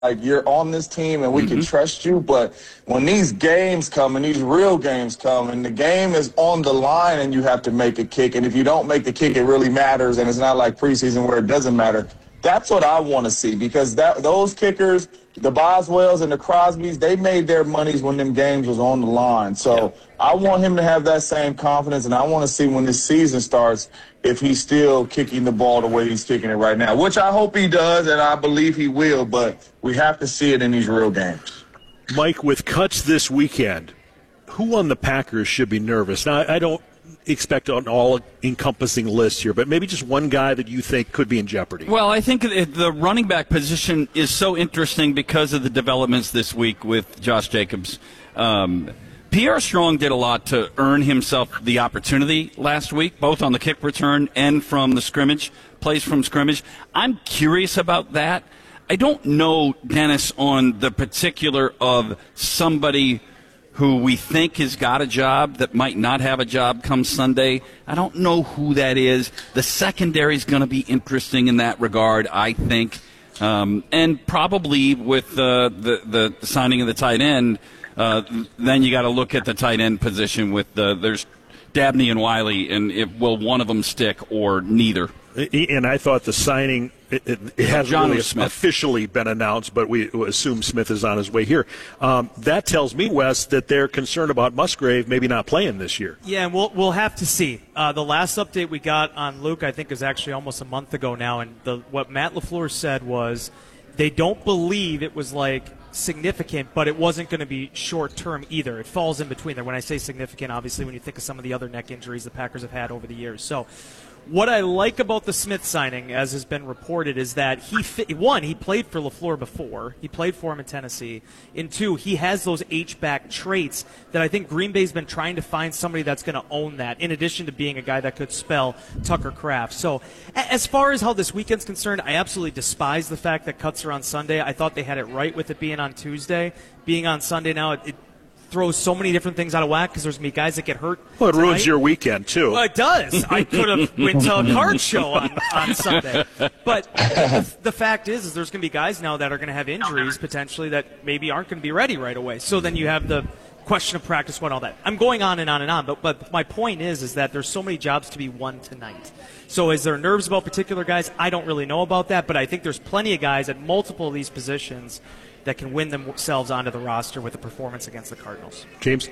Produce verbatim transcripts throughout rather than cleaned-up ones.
like you're on this team and we mm-hmm. can trust you. But when these games come and these real games come and the game is on the line and you have to make a kick, and if you don't make the kick, it really matters, and it's not like preseason where it doesn't matter. That's what I want to see, because that those kickers, the Boswells and the Crosbys, they made their monies when them games was on the line. So yeah. I want him to have that same confidence, and I want to see when this season starts if he's still kicking the ball the way he's kicking it right now, which I hope he does, and I believe he will, but we have to see it in these real games. Mike, with cuts this weekend, who on the Packers should be nervous? Now, I don't expect an all-encompassing list here, but maybe just one guy that you think could be in jeopardy. Well, I think the running back position is so interesting because of the developments this week with Josh Jacobs. Um, Pierre Strong did a lot to earn himself the opportunity last week, both on the kick return and from the scrimmage, plays from scrimmage. I'm curious about that. I don't know, Dennis, on the particular of somebody who we think has got a job that might not have a job come Sunday. I don't know who that is. The secondary is going to be interesting in that regard, I think. Um, and probably with uh, the, the signing of the tight end, uh, then you got to look at the tight end position with the, there's Dabney and Wiley, and if, will one of them stick or neither? And I thought the signing, it, it, it hasn't really officially been announced, but we assume Smith is on his way here. Um, that tells me, Wes, that they're concerned about Musgrave maybe not playing this year. Yeah, and we'll, we'll have to see. Uh, the last update we got on Luke, I think, is actually almost a month ago now, and the, what Matt LaFleur said was they don't believe it was, like, significant, but it wasn't going to be short-term either. It falls in between there. When I say significant, obviously, when you think of some of the other neck injuries the Packers have had over the years. So what I like about the Smith signing, as has been reported, is that he fit, one, he played for LaFleur before. He played for him in Tennessee. And two, he has those H-back traits that I think Green Bay's been trying to find somebody that's going to own that, in addition to being a guy that could spell Tucker Kraft. So as far as how this weekend's concerned, I absolutely despise the fact that cuts are on Sunday. I thought they had it right with it being on Tuesday. Being on Sunday now, it, it throws so many different things out of whack because there's going to be guys that get hurt. Well, it tonight. ruins your weekend, too. Well, it does. I could have went to a card show on, on Sunday. But the, the fact is, is there's going to be guys now that are going to have injuries potentially that maybe aren't going to be ready right away. So then you have the question of practice, what, all that. I'm going on and on and on, but, but my point is, is that there's so many jobs to be won tonight. So is there nerves about particular guys? I don't really know about that, but I think there's plenty of guys at multiple of these positions that can win themselves onto the roster with a performance against the Cardinals. James?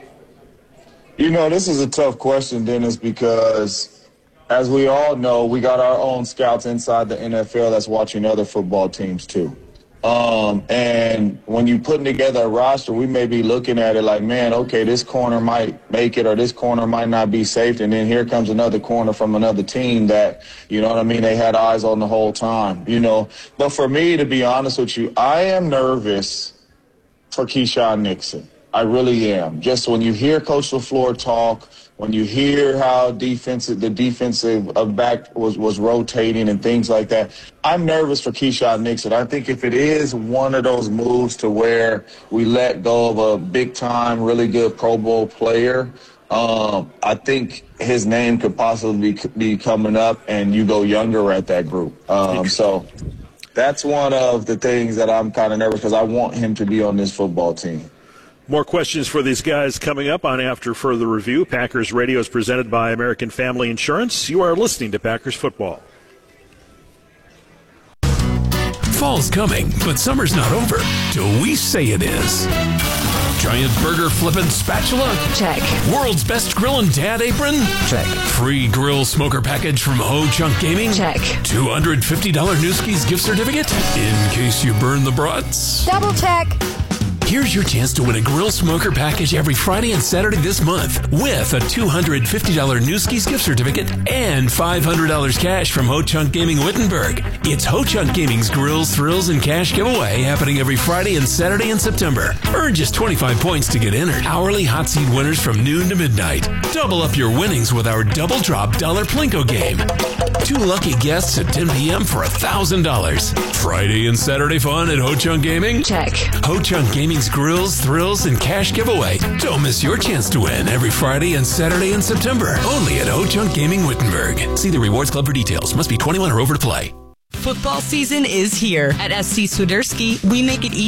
You know, this is a tough question, Dennis, because as we all know, we got our own scouts inside the N F L that's watching other football teams too. Um, and when you're putting together a roster, we may be looking at it like, man, okay, this corner might make it or this corner might not be safe. And then here comes another corner from another team that, you know what I mean, they had eyes on the whole time, you know. But for me, to be honest with you, I am nervous for Keyshawn Nixon. I really am. Just when you hear Coach LaFleur talk, when you hear how defensive the defensive back was, was rotating and things like that, I'm nervous for Keyshawn Nixon. I think if it is one of those moves to where we let go of a big-time, really good Pro Bowl player, um, I think his name could possibly be, be coming up, and you go younger at that group. Um, so that's one of the things that I'm kind of nervous because I want him to be on this football team. More questions for these guys coming up on After Further Review. Packers Radio is presented by American Family Insurance. You are listening to Packers Football. Fall's coming, but summer's not over till we say it is. Giant burger flippin' spatula? Check. World's best grill and dad apron? Check. Free grill smoker package from Ho Chunk Gaming? Check. two hundred fifty dollars Newski's gift certificate? In case you burn the brats? Double check. Here's your chance to win a grill smoker package every Friday and Saturday this month with a two hundred fifty dollars Newski's gift certificate and five hundred dollars cash from Ho Chunk Gaming Wittenberg. It's Ho Chunk Gaming's Grills, Thrills, and Cash giveaway happening every Friday and Saturday in September. Earn just twenty-five points to get entered. Hourly hot seat winners from noon to midnight. Double up your winnings with our Double Drop Dollar Plinko game. Two lucky guests at ten p.m. for one thousand dollars. Friday and Saturday fun at Ho Chunk Gaming? Check. Ho Chunk Gaming's Grills, Thrills, and Cash giveaway. Don't miss your chance to win every Friday and Saturday in September. Only at Ho Chunk Gaming Wittenberg. See the Rewards Club for details. Must be twenty-one or over to play. Football season is here. At S C Swiderski, we make it easy